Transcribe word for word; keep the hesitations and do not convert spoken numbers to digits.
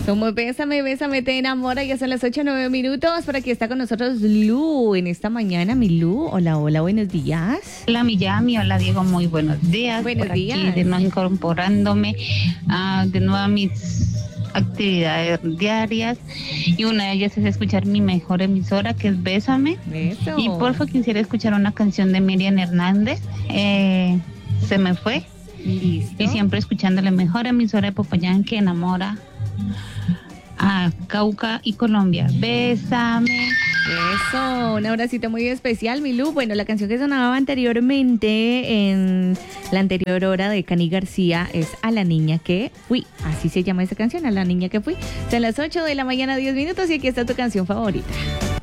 Somos Bésame, Bésame, te enamora. Ya son las ocho, nueve minutos. Por aquí está con nosotros Lu en esta mañana. Mi Lu, hola, hola, buenos días. Hola Miyami, hola Diego, muy buenos días. Buenos Por aquí, días. de nuevo incorporándome uh, de nuevo a mis actividades diarias, y una de ellas es escuchar mi mejor emisora, que es Bésame. Eso. Y porfa quisiera escuchar una canción de Miriam Hernández, eh, Se me fue. Listo. Y siempre escuchando la mejor emisora de Popayán, que enamora a Cauca y Colombia. Bésame. Eso, un abracito muy especial, mi Lu. Bueno, la canción que sonaba anteriormente en la anterior hora de Cani García es A la niña que fui. Así se llama esa canción, A la niña que fui. Son las ocho de la mañana, diez minutos, y aquí está tu canción favorita.